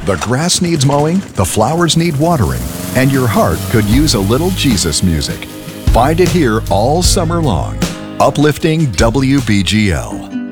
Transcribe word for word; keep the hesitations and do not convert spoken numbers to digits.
The grass needs mowing, the flowers need watering, and your heart could use a little Jesus music. Find it here all summer long. Uplifting W B G L.